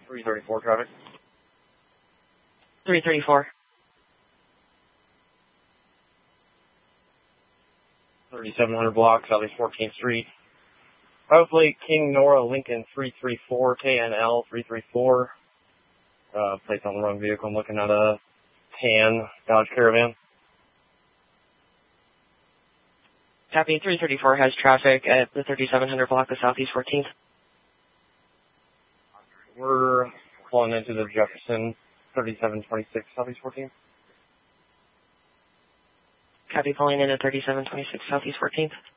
334 traffic. 334. 3700 block, Southeast 14th Street. Hopefully, King Nora Lincoln 334, KNL 334. Placed on the wrong vehicle. I'm looking at a tan Dodge Caravan. Copy, 334 has traffic at the 3700 block of Southeast 14th. We're pulling into the Jefferson 3726 Southeast 14th. Copy, pulling in at 3726 Southeast 14th.